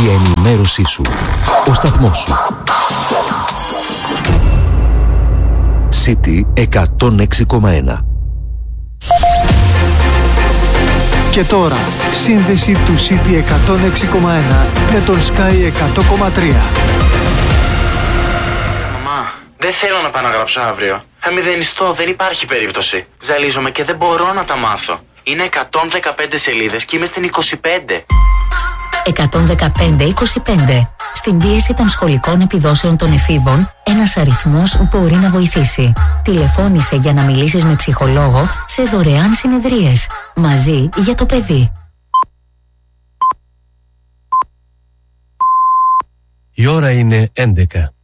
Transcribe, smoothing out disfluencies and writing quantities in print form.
Η ενημέρωσή σου. Ο σταθμός σου. City 106,1. Και τώρα, σύνδεση του City 106,1 με τον Sky 100,3. Μαμά, δεν θέλω να πάω να γράψω αύριο. Θα μηδενιστώ, δεν υπάρχει περίπτωση. Ζαλίζομαι και δεν μπορώ να τα μάθω. Είναι 115 σελίδες και είμαι στην 25. 115-25. Στην πίεση των σχολικών επιδόσεων των εφήβων, ένας αριθμός μπορεί να βοηθήσει. Τηλεφώνησε για να μιλήσεις με ψυχολόγο σε δωρεάν συνεδρίες. Μαζί για το παιδί. Η ώρα είναι 11.